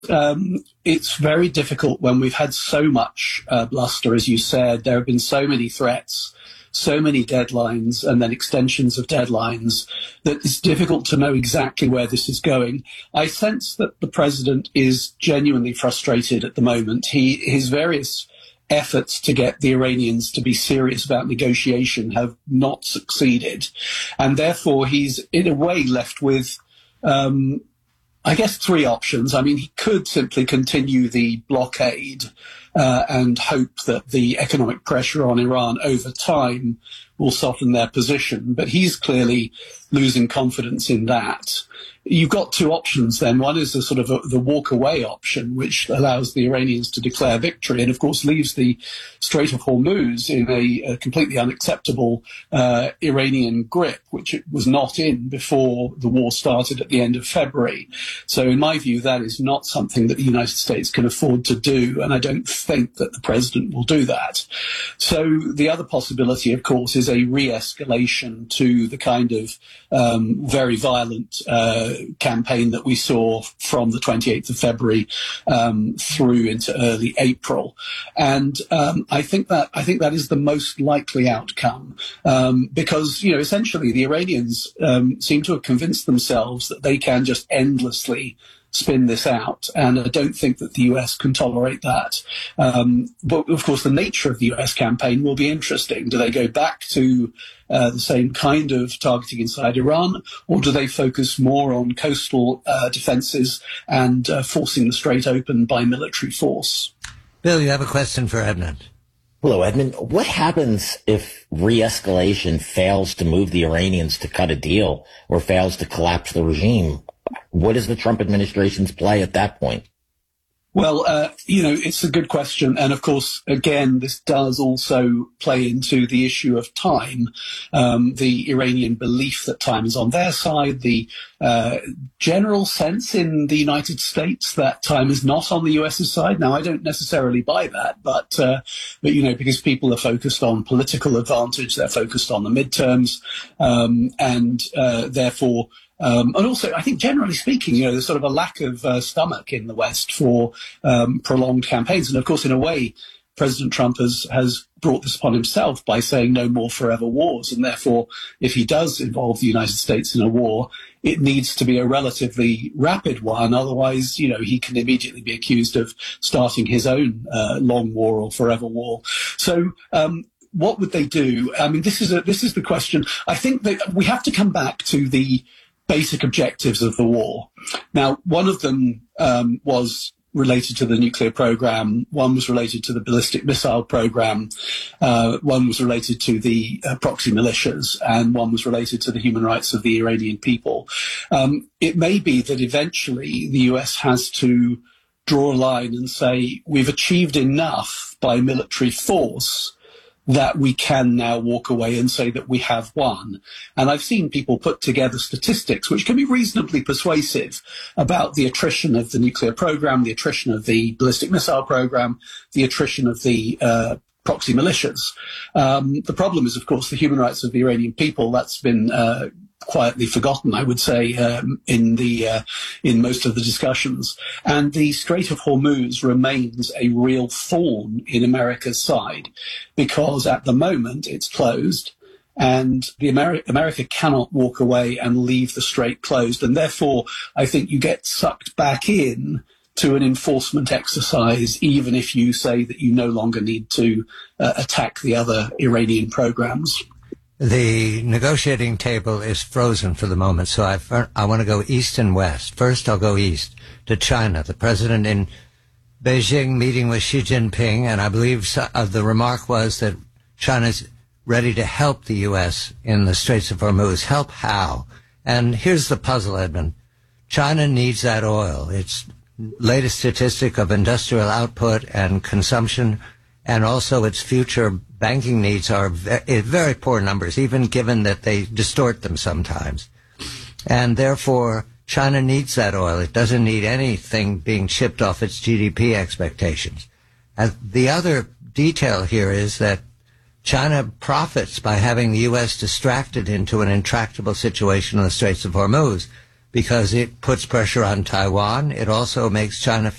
It's very difficult when we've had so much bluster, as you said. There have been so many threats, so many deadlines, and then extensions of deadlines, that it's difficult to know exactly where this is going. I sense that the president is genuinely frustrated at the moment. His various efforts to get the Iranians to be serious about negotiation have not succeeded. And therefore, he's in a way left with, I guess, three options. I mean, he could simply continue the blockade and hope that the economic pressure on Iran over time will soften their position. But he's clearly losing confidence in that. You've got two options then. One is the sort of the walk away option, which allows the Iranians to declare victory and, of course, leaves the Strait of Hormuz in a completely unacceptable Iranian grip, which it was not in before the war started at the end of February. So in my view, that is not something that the United States can afford to do, and I don't think that the president will do that. So the other possibility, of course, is a re-escalation to the kind of very violent campaign that we saw from the 28th of February through into early April. And I think that is the most likely outcome because, you know, essentially the Iranians seem to have convinced themselves that they can just endlessly spin this out, and I don't think that the US can tolerate that. But of course, the nature of the US campaign will be interesting. Do they go back to the same kind of targeting inside Iran, or do they focus more on coastal defenses and forcing the strait open by military force? Bill, you have a question for Edmund. Hello, Edmund. What happens if re-escalation fails to move the Iranians to cut a deal or fails to collapse the regime? What is the Trump administration's play at that point? Well, you know, it's a good question. And of course, again, this does also play into the issue of time, the Iranian belief that time is on their side, the general sense in the United States that time is not on the US's side. Now, I don't necessarily buy that, but you know, because people are focused on political advantage, they're focused on the midterms, and therefore, and also, I think generally speaking, you know, there's sort of a lack of stomach in the West for prolonged campaigns. And of course, in a way, President Trump has brought this upon himself by saying no more forever wars. And therefore, if he does involve the United States in a war, it needs to be a relatively rapid one. Otherwise, you know, he can immediately be accused of starting his own long war or forever war. So, what would they do? I mean, this is the question. I think that we have to come back to the basic objectives of the war. Now, one of them was related to the nuclear program, one was related to the ballistic missile program, one was related to the proxy militias, and one was related to the human rights of the Iranian people. It may be that eventually the US has to draw a line and say, we've achieved enough by military force that we can now walk away and say that we have won. And I've seen people put together statistics which can be reasonably persuasive about the attrition of the nuclear program, the attrition of the ballistic missile program, the attrition of the proxy militias. The problem is, of course, the human rights of the Iranian people. That's been quietly forgotten, I would say, in most of the discussions. And the Strait of Hormuz remains a real thorn in America's side because at the moment it's closed and America cannot walk away and leave the strait closed. And therefore, I think you get sucked back in to an enforcement exercise, even if you say that you no longer need to attack the other Iranian programs. The negotiating table is frozen for the moment, so I want to go east and west. First, I'll go east to China. The president in Beijing meeting with Xi Jinping, and I believe the remark was that China's ready to help the U.S. in the Straits of Hormuz. Help how? And here's the puzzle, Edmund. China needs that oil. Its latest statistic of industrial output and consumption, and also its future banking needs are very poor numbers, even given that they distort them sometimes. And therefore, China needs that oil. It doesn't need anything being chipped off its GDP expectations. And the other detail here is that China profits by having the U.S. distracted into an intractable situation in the Straits of Hormuz. because it puts pressure on Taiwan. It also makes China